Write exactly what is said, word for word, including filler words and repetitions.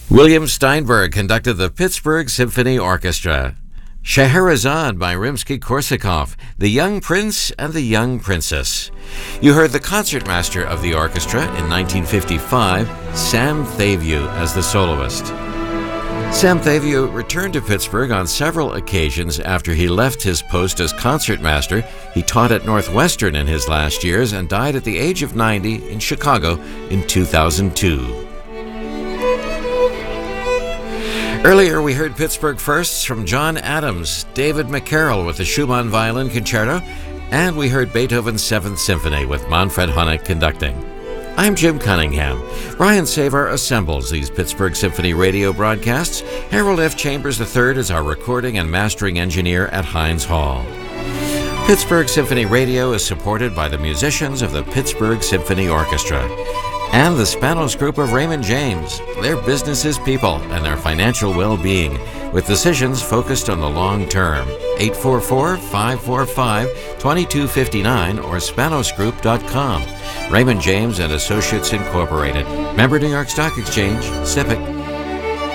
William Steinberg conducted the Pittsburgh Symphony Orchestra. Scheherazade by Rimsky-Korsakov, The Young Prince and the Young Princess. You heard the concertmaster of the orchestra in nineteen fifty-five, Sam Thavieu, as the soloist. Sam Thavieu returned to Pittsburgh on several occasions after he left his post as concertmaster. He taught at Northwestern in his last years and died at the age of ninety in Chicago in two thousand two. Earlier, we heard Pittsburgh firsts from John Adams, David McCarroll with the Schumann Violin Concerto, and we heard Beethoven's Seventh Symphony with Manfred Honeck conducting. I'm Jim Cunningham. Brian Savar assembles these Pittsburgh Symphony radio broadcasts. Harold F. Chambers the third is our recording and mastering engineer at Heinz Hall. Pittsburgh Symphony Radio is supported by the musicians of the Pittsburgh Symphony Orchestra and the Spanos Group of Raymond James. Their business is people and their financial well-being, with decisions focused on the long term. eight four four, five four five, two two five nine or spanos group dot com. Raymond James and Associates Incorporated. Member New York Stock Exchange, S I P C.